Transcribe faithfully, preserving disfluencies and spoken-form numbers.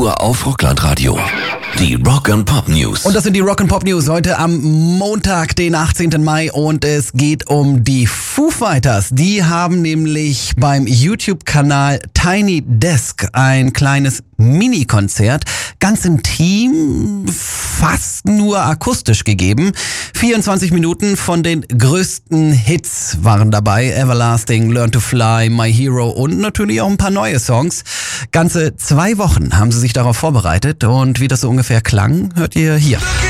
Nur auf Rockland-Radio. Die Rock and Pop News. Und das sind die Rock and Pop News heute am Montag, den achtzehnten Mai. Und es geht um die Foo Fighters. Die haben nämlich beim YouTube-Kanal Tiny Desk ein kleines Mini-Konzert, ganz intim, fast nur akustisch gegeben. vierundzwanzig Minuten von den größten Hits waren dabei. Everlasting, Learn to Fly, My Hero und natürlich auch ein paar neue Songs. Ganze zwei Wochen haben sie sich darauf vorbereitet und wie das so ungefähr klang, hört ihr hier.